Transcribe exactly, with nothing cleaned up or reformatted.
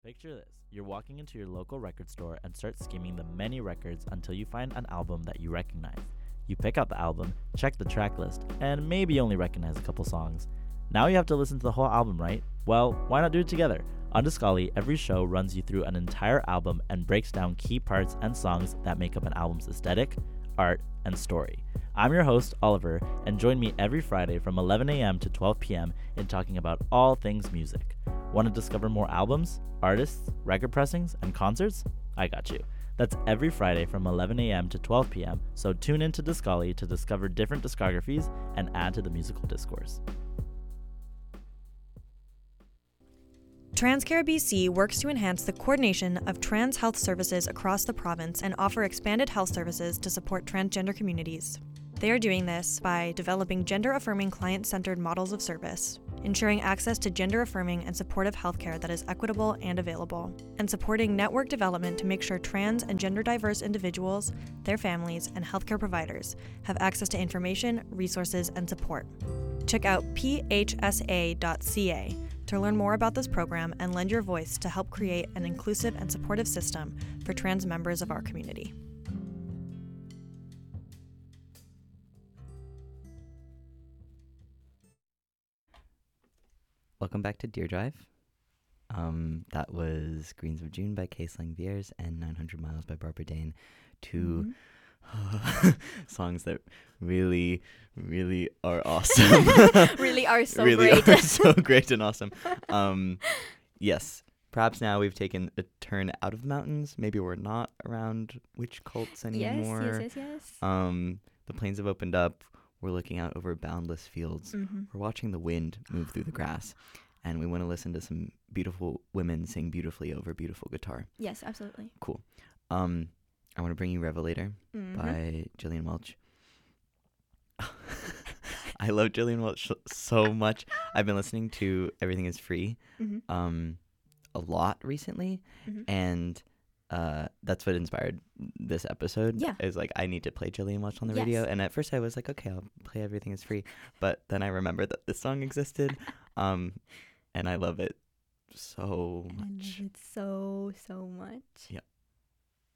Picture this. You're walking into your local record store and start skimming the many records until you find an album that you recognize. You pick out the album, check the track list, and maybe only recognize a couple songs. Now you have to listen to the whole album, right? Well, why not do it together? On Discali, every show runs you through an entire album and breaks down key parts and songs that make up an album's aesthetic, art, and story. I'm your host, Oliver, and join me every Friday from eleven a.m. to twelve p.m. in talking about all things music. Want to discover more albums, artists, record pressings, and concerts? I got you. That's every Friday from eleven a.m. to twelve p.m., so tune in to Discali to discover different discographies and add to the musical discourse. TransCare B C works to enhance the coordination of trans health services across the province and offer expanded health services to support transgender communities. They are doing this by developing gender-affirming client-centered models of service, ensuring access to gender-affirming and supportive healthcare that is equitable and available, and supporting network development to make sure trans and gender-diverse individuals, their families, and healthcare providers have access to information, resources, and support. Check out p h s a dot c a to learn more about this program and lend your voice to help create an inclusive and supportive system for trans members of our community. Welcome back to Deer Drive. Um, that was Greens of June by Case Lang Viers and nine hundred miles by Barbara Dane. Two Mm-hmm. songs that really, really are awesome. really are so really great. are so great and awesome. Um, yes, perhaps now we've taken a turn out of the mountains. Maybe we're not around witch cults anymore. Yes, yes, yes, yes. Um, the plains have opened up. We're looking out over boundless fields. Mm-hmm. We're watching the wind move through the grass. And we want to listen to some beautiful women sing beautifully over beautiful guitar. Yes, absolutely. Cool. Um, I want to bring you Revelator Mm-hmm. by Gillian Welch. I love Gillian Welch so much. I've been listening to Everything is Free Mm-hmm. um, a lot recently. Mm-hmm. And uh, that's what inspired this episode. Yeah. Is like, I need to play Gillian Welch on the Yes. radio. And at first I was like, okay, I'll play Everything is Free. But then I remembered that this song existed. um, and I love it so I love much. it so, so much. Yeah.